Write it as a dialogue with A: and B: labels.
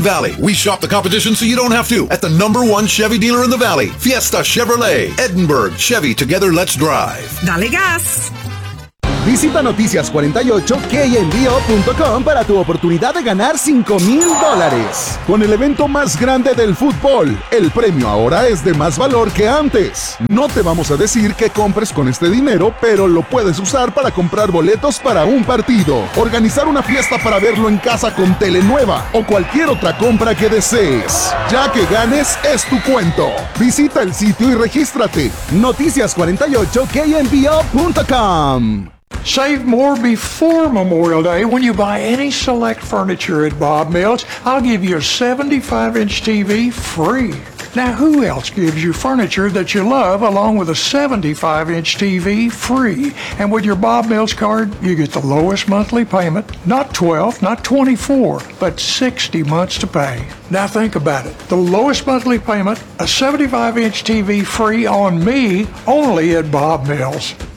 A: Valley. We shop the competition so you don't have to at the #1 Chevy dealer in the Valley. Fiesta Chevrolet. Edinburgh. Chevy, together let's drive.
B: ¡Dale gas!
C: Visita noticias48kenyenvio.com para tu oportunidad de ganar $5,000. Con el evento más grande del fútbol, el premio ahora es de más valor que antes. No te vamos a decir qué compres con este dinero, pero lo puedes usar para comprar boletos para un partido, organizar una fiesta para verlo en casa con tele nueva o cualquier otra compra que desees. Ya que ganes, es tu cuento. Visita el sitio y regístrate. Noticias48kenyenvio.com.
D: Save more before Memorial Day when you buy any select furniture at Bob Mills. I'll give you a 75-inch TV free. Now, who else gives you furniture that you love along with a 75-inch TV free? And with your Bob Mills card, you get the lowest monthly payment, not 12, not 24, but 60 months to pay. Now think about it. The lowest monthly payment, a 75-inch TV free on me, only at Bob Mills.